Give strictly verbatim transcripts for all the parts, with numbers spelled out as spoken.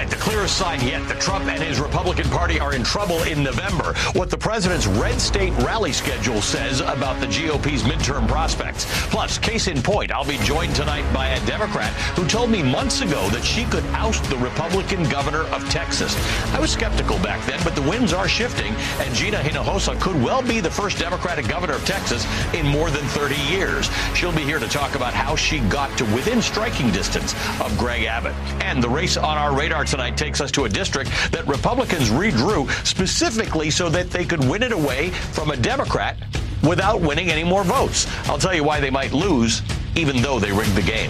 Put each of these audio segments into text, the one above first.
tonight, the clearest sign yet that Trump and his Republican Party are in trouble in November. What the president's red state rally schedule says about the G O P's midterm prospects. Plus, case in point, I'll be joined tonight by a Democrat who told me months ago that she could oust the Republican governor of Texas. I was skeptical back then, but the winds are shifting, and Gina Hinojosa could well be the first Democratic governor of Texas in more than thirty years. She'll be here to talk about how she got to within striking distance of Greg Abbott. And the race on our radar tonight takes us to a district that Republicans redrew specifically so that they could win it away from a Democrat without winning any more votes. I'll tell you why they might lose, even though they rigged the game.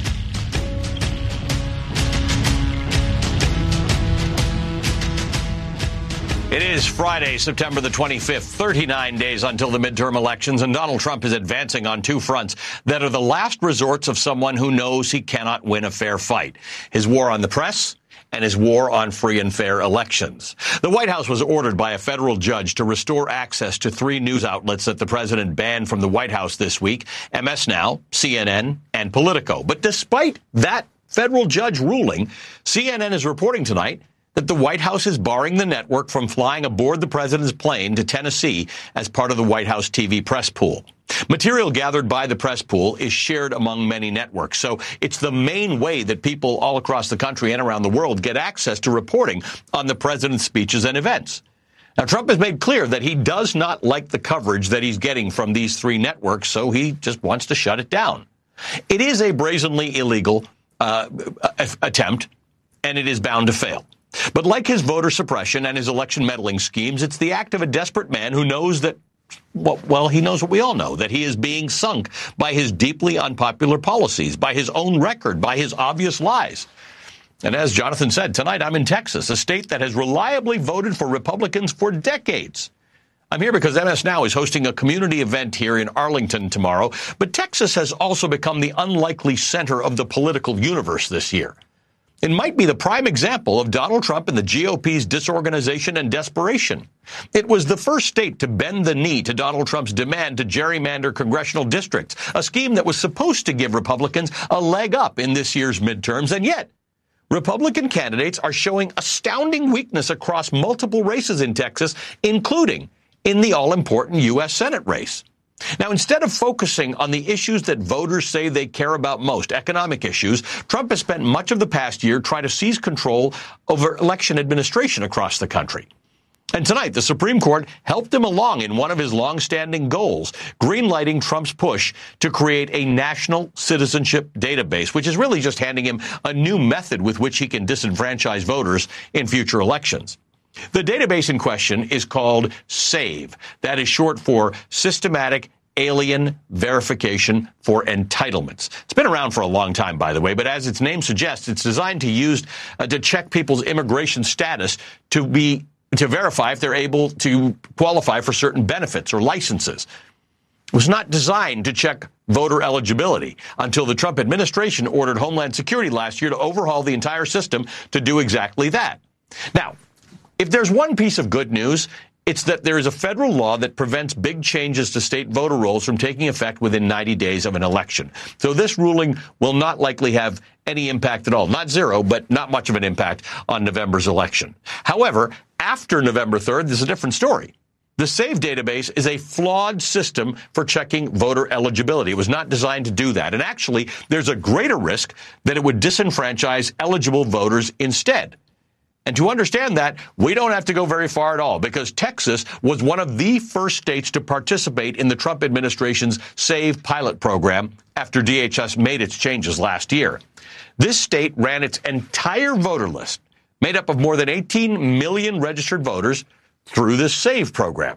It is Friday, September the twenty-fifth, thirty-nine days until the midterm elections, and Donald Trump is advancing on two fronts that are the last resorts of someone who knows he cannot win a fair fight. His war on the press and his war on free and fair elections. The White House was ordered by a federal judge to restore access to three news outlets that the president banned from the White House this week, M S Now, C N N, and Politico. But despite that federal judge ruling, C N N is reporting tonight that the White House is barring the network from flying aboard the president's plane to Tennessee as part of the White House T V press pool. Material gathered by the press pool is shared among many networks, so it's the main way that people all across the country and around the world get access to reporting on the president's speeches and events. Now, Trump has made clear that he does not like the coverage that he's getting from these three networks, so he just wants to shut it down. It is a brazenly illegal uh, attempt, and it is bound to fail. But like his voter suppression and his election meddling schemes, it's the act of a desperate man who knows that, well, he knows what we all know, that he is being sunk by his deeply unpopular policies, by his own record, by his obvious lies. And as Jonathan said, tonight I'm in Texas, a state that has reliably voted for Republicans for decades. I'm here because M S Now is hosting a community event here in Arlington tomorrow, but Texas has also become the unlikely center of the political universe this year. It might be the prime example of Donald Trump and the G O P's disorganization and desperation. It was the first state to bend the knee to Donald Trump's demand to gerrymander congressional districts, a scheme that was supposed to give Republicans a leg up in this year's midterms, and yet Republican candidates are showing astounding weakness across multiple races in Texas, including in the all-important U S Senate race. Now, instead of focusing on the issues that voters say they care about most, economic issues, Trump has spent much of the past year trying to seize control over election administration across the country. And tonight, the Supreme Court helped him along in one of his long-standing goals, greenlighting Trump's push to create a national citizenship database, which is really just handing him a new method with which he can disenfranchise voters in future elections. The database in question is called SAVE. That is short for Systematic Alien Verification for Entitlements. It's been around for a long time, by the way, but as its name suggests, it's designed to use uh, to check people's immigration status to be to verify if they're able to qualify for certain benefits or licenses. It was not designed to check voter eligibility until the Trump administration ordered Homeland Security last year to overhaul the entire system to do exactly that. Now, if there's one piece of good news, it's that there is a federal law that prevents big changes to state voter rolls from taking effect within ninety days of an election. So this ruling will not likely have any impact at all. Not zero, but not much of an impact on November's election. However, after November third, there's a different story. The SAVE database is a flawed system for checking voter eligibility. It was not designed to do that. And actually, there's a greater risk that it would disenfranchise eligible voters instead. And to understand that, we don't have to go very far at all, because Texas was one of the first states to participate in the Trump administration's SAVE pilot program after D H S made its changes last year. This state ran its entire voter list, made up of more than eighteen million registered voters, through this SAVE program.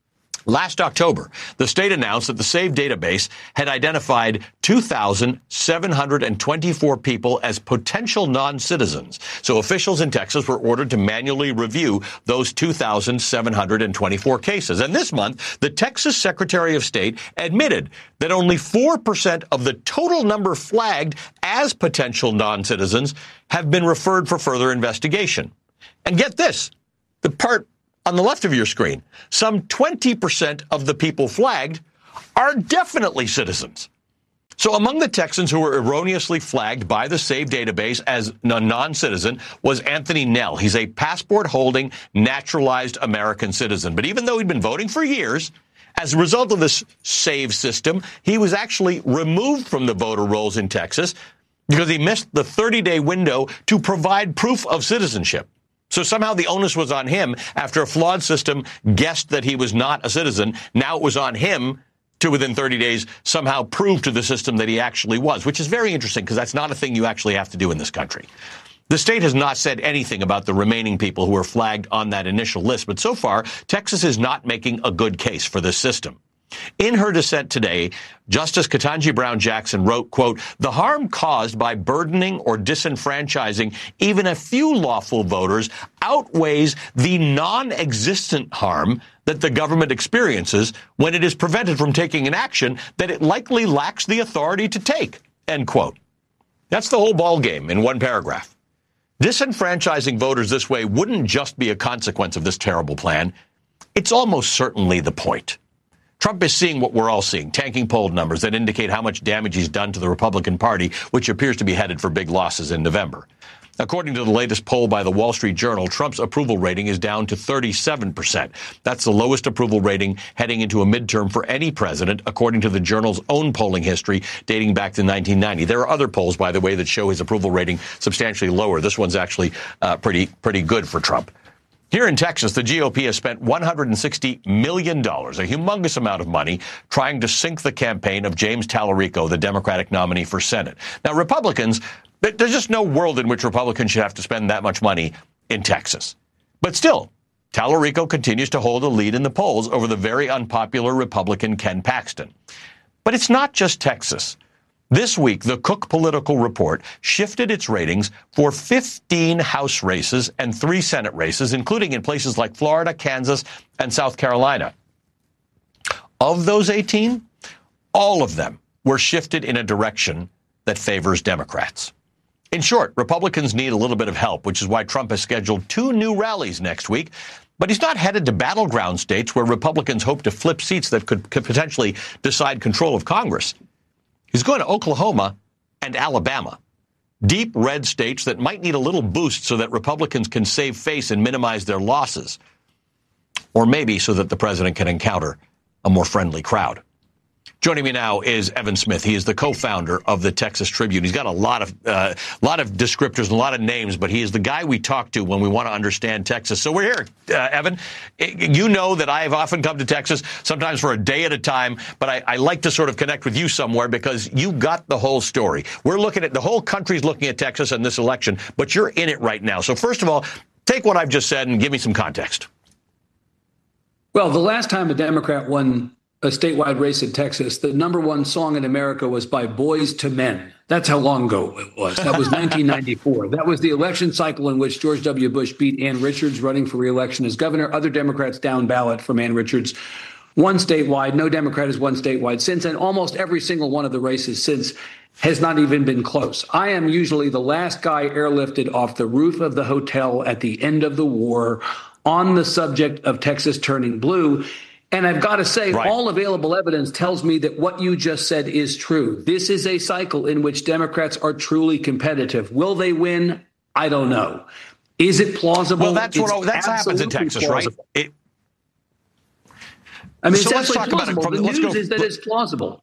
Last October, the state announced that the SAVE database had identified two thousand seven hundred twenty-four people as potential non-citizens. So officials in Texas were ordered to manually review those two thousand seven hundred twenty-four cases. And this month, the Texas Secretary of State admitted that only four percent of the total number flagged as potential non-citizens have been referred for further investigation. And get this, the part on the left of your screen, some twenty percent of the people flagged are definitely citizens. So among the Texans who were erroneously flagged by the SAVE database as a non-citizen was Anthony Nell. He's a passport-holding, naturalized American citizen. But even though he'd been voting for years, as a result of this SAVE system, he was actually removed from the voter rolls in Texas because he missed the thirty-day window to provide proof of citizenship. So somehow the onus was on him after a flawed system guessed that he was not a citizen. Now it was on him to within thirty days somehow prove to the system that he actually was, which is very interesting because that's not a thing you actually have to do in this country. The state has not said anything about the remaining people who were flagged on that initial list, but so far, Texas is not making a good case for this system. In her dissent today, Justice Ketanji Brown Jackson wrote, quote, "The harm caused by burdening or disenfranchising even a few lawful voters outweighs the non-existent harm that the government experiences when it is prevented from taking an action that it likely lacks the authority to take," end quote. That's the whole ballgame in one paragraph. Disenfranchising voters this way wouldn't just be a consequence of this terrible plan. It's almost certainly the point. Trump is seeing what we're all seeing, tanking poll numbers that indicate how much damage he's done to the Republican Party, which appears to be headed for big losses in November. According to the latest poll by the Wall Street Journal, Trump's approval rating is down to thirty-seven percent. That's the lowest approval rating heading into a midterm for any president, according to the Journal's own polling history dating back to nineteen ninety. There are other polls, by the way, that show his approval rating substantially lower. This one's actually uh, pretty, pretty good for Trump. Here in Texas, the G O P has spent one hundred sixty million dollars, a humongous amount of money, trying to sink the campaign of James Tallarico, the Democratic nominee for Senate. Now, Republicans, there's just no world in which Republicans should have to spend that much money in Texas. But still, Tallarico continues to hold a lead in the polls over the very unpopular Republican Ken Paxton. But it's not just Texas. This week, the Cook Political Report shifted its ratings for fifteen House races and three Senate races, including in places like Florida, Kansas, and South Carolina. Of those eighteen, all of them were shifted in a direction that favors Democrats. In short, Republicans need a little bit of help, which is why Trump has scheduled two new rallies next week. But he's not headed to battleground states where Republicans hope to flip seats that could, could potentially decide control of Congress. He's going to Oklahoma and Alabama, deep red states that might need a little boost so that Republicans can save face and minimize their losses, or maybe so that the president can encounter a more friendly crowd. Joining me now is Evan Smith. He is the co-founder of the Texas Tribune. He's got a lot of uh, lot of descriptors and a lot of names, but he is the guy we talk to when we want to understand Texas. So we're here, uh, Evan. You know that I have often come to Texas, sometimes for a day at a time, but I, I like to sort of connect with you somewhere because you got the whole story. We're looking at, the whole country's looking at Texas and this election, but you're in it right now. So first of all, take what I've just said and give me some context. Well, the last time a Democrat won a statewide race in Texas, the number one song in America was by Boys to Men. That's how long ago it was. That was nineteen ninety-four. That was the election cycle in which George W. Bush beat Ann Richards, running for re-election as governor. Other Democrats down ballot from Ann Richards. One statewide. No Democrat has won statewide since, and almost every single one of the races since has not even been close. I am usually the last guy airlifted off the roof of the hotel at the end of the war on the subject of Texas turning blue. And I've got to say, right. all available evidence tells me that what you just said is true. This is a cycle in which Democrats are truly competitive. Will they win? I don't know. Is it plausible? Well, that's it's what that happens in Texas, plausible. right? It, I mean, so it's let's talk plausible. about it. From, the let's news go, is that it's plausible.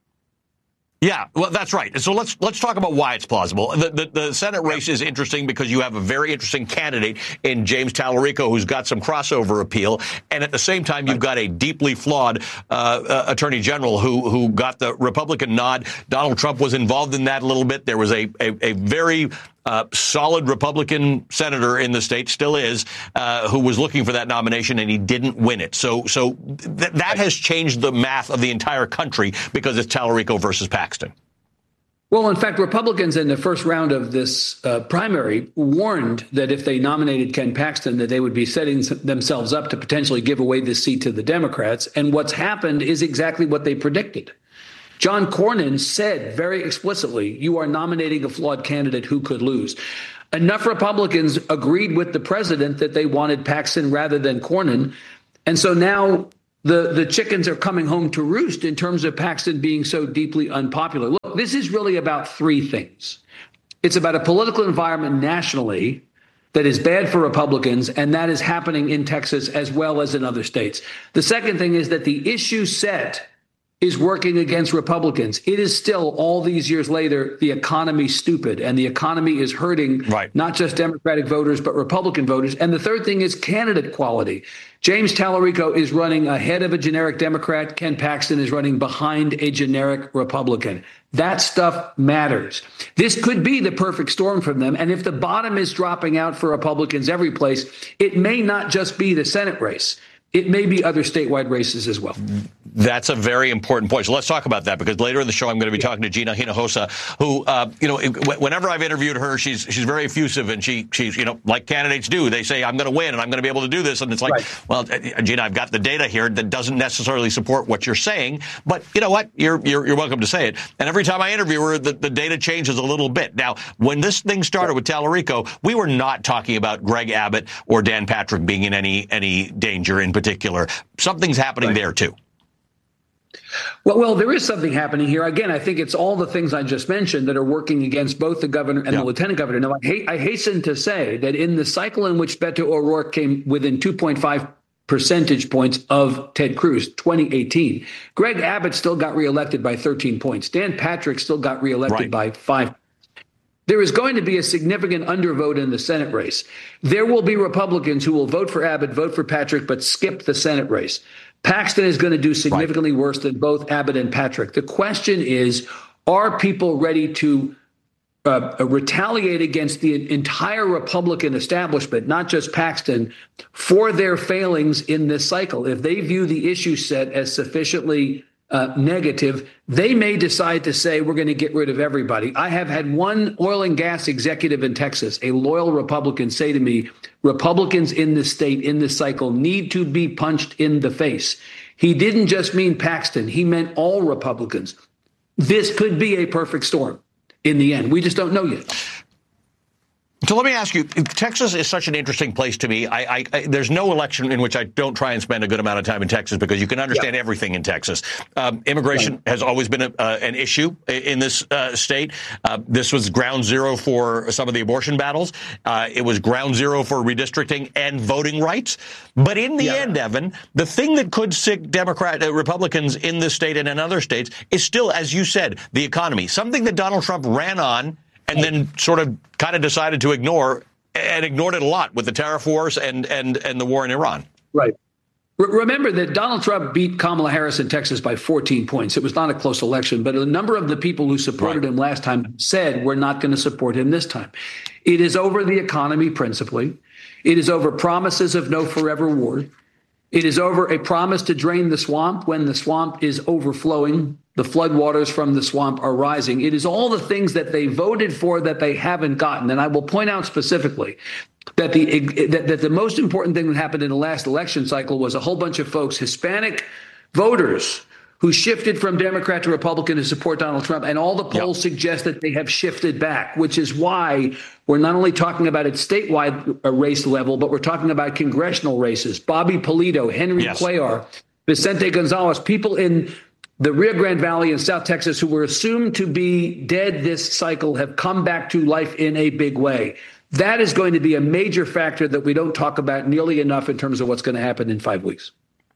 Yeah, well, that's right. So let's let's talk about why it's plausible. The, the the Senate race is interesting because you have a very interesting candidate in James Tallarico who's got some crossover appeal, and at the same time you've got a deeply flawed uh, uh, attorney general who who got the Republican nod. Donald Trump was involved in that a little bit. There was a a, a very Uh, solid Republican senator in the state, still is, uh, who was looking for that nomination, and he didn't win it. So so th- that has changed the math of the entire country because it's Tallarico versus Paxton. Well, in fact, Republicans in the first round of this uh, primary warned that if they nominated Ken Paxton, that they would be setting themselves up to potentially give away this seat to the Democrats. And what's happened is exactly what they predicted. John Cornyn said very explicitly, you are nominating a flawed candidate who could lose. Enough Republicans agreed with the president that they wanted Paxton rather than Cornyn. And so now the, the chickens are coming home to roost in terms of Paxton being so deeply unpopular. Look, look, this is really about three things. It's about a political environment nationally that is bad for Republicans, and that is happening in Texas as well as in other states. The second thing is that the issue set is working against Republicans. It is still, all these years later, the economy stupid, and the economy is hurting right. not just Democratic voters, but Republican voters. And the third thing is candidate quality. James Tallarico is running ahead of a generic Democrat. Ken Paxton is running behind a generic Republican. That stuff matters. This could be the perfect storm for them. And if the bottom is dropping out for Republicans every place, it may not just be the Senate race. It may be other statewide races as well. That's a very important point. So let's talk about that, because later in the show, I'm going to be talking to Gina Hinojosa, who, uh, you know, whenever I've interviewed her, she's she's very effusive, and she she's, you know, like candidates do. They say, I'm going to win and I'm going to be able to do this. And it's like, right. well, Gina, I've got the data here that doesn't necessarily support what you're saying. But you know what? You're you're, you're welcome to say it. And every time I interview her, the, the data changes a little bit. Now, when this thing started with Tallarico, we were not talking about Greg Abbott or Dan Patrick being in any any danger in particular. Something's happening right. there, too. Well, well, there is something happening here. Again, I think it's all the things I just mentioned that are working against both the governor and yeah. the lieutenant governor. Now, I, ha- I hasten to say that in the cycle in which Beto O'Rourke came within two point five percentage points of Ted Cruz, twenty eighteen, Greg Abbott still got reelected by thirteen points. Dan Patrick still got reelected right. by five. There is going to be a significant undervote in the Senate race. There will be Republicans who will vote for Abbott, vote for Patrick, but skip the Senate race. Paxton is going to do significantly right. worse than both Abbott and Patrick. The question is, are people ready to uh, retaliate against the entire Republican establishment, not just Paxton, for their failings in this cycle? If they view the issue set as sufficiently Uh, negative, they may decide to say, we're going to get rid of everybody. I have had one oil and gas executive in Texas, a loyal Republican, say to me, Republicans in this state, in this cycle, need to be punched in the face. He didn't just mean Paxton. He meant all Republicans. This could be a perfect storm in the end. We just don't know yet. So let me ask you, Texas is such an interesting place to me. I, I, I, there's no election in which I don't try and spend a good amount of time in Texas, because you can understand yeah. everything in Texas. Um, immigration right. has always been a, uh, an issue in this uh, state. Uh, this was ground zero for some of the abortion battles. Uh, it was ground zero for redistricting and voting rights. But in the yeah. end, Evan, the thing that could sick Democrat uh, Republicans in this state and in other states is still, as you said, the economy, something that Donald Trump ran on and then sort of kind of decided to ignore, and ignored it a lot with the tariff wars and and and the war in Iran. Right. R- remember that Donald Trump beat Kamala Harris in Texas by fourteen points. It was not a close election, but a number of the people who supported right. him last time said we're not going to support him this time. It is over the economy principally. It is over promises of no forever war. It is over a promise to drain the swamp when the swamp is overflowing. The floodwaters from the swamp are rising. It is all the things that they voted for that they haven't gotten. And I will point out specifically that the that, that the most important thing that happened in the last election cycle was a whole bunch of folks, Hispanic voters, who shifted from Democrat to Republican to support Donald Trump. And all the polls yep. suggest that they have shifted back, which is why we're not only talking about at statewide race level, but we're talking about congressional races. Bobby Polito, Henry yes. Cuellar, Vicente Gonzalez, people in the Rio Grande Valley in South Texas who were assumed to be dead this cycle have come back to life in a big way. That is going to be a major factor that we don't talk about nearly enough in terms of what's going to happen in five weeks.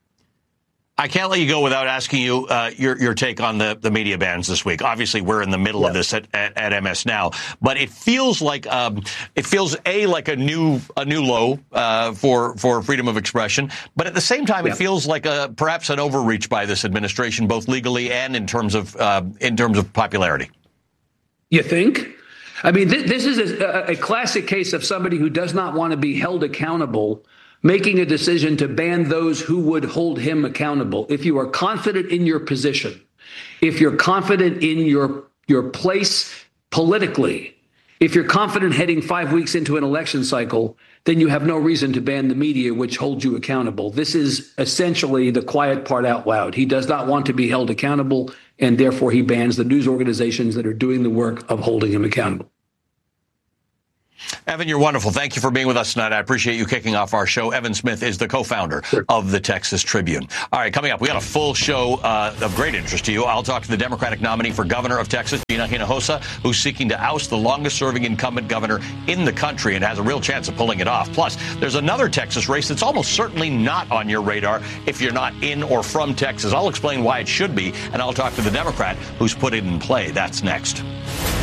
I can't let you go without asking you uh, your your take on the, the media bans this week. Obviously, we're in the middle yeah. of this at, at, at M S Now, but it feels like um, it feels a like a new a new low uh, for for freedom of expression, but at the same time, yeah. it feels like a perhaps an overreach by this administration, both legally and in terms of uh, in terms of popularity. You think? I mean, th- this is a, a classic case of somebody who does not want to be held accountable, making a decision to ban those who would hold him accountable. If you are confident in your position, if you're confident in your your place politically, if you're confident heading five weeks into an election cycle, then you have no reason to ban the media, which holds you accountable. This is essentially the quiet part out loud. He does not want to be held accountable, and therefore he bans the news organizations that are doing the work of holding him accountable. Evan, you're wonderful. Thank you for being with us tonight. I appreciate you kicking off our show. Evan Smith is the co-founder sure. of the Texas Tribune. All right, coming up, we got a full show uh, of great interest to you. I'll talk to the Democratic nominee for governor of Texas, Gina Hinojosa, who's seeking to oust the longest-serving incumbent governor in the country and has a real chance of pulling it off. Plus, there's another Texas race that's almost certainly not on your radar if you're not in or from Texas. I'll explain why it should be, and I'll talk to the Democrat who's put it in play. That's next.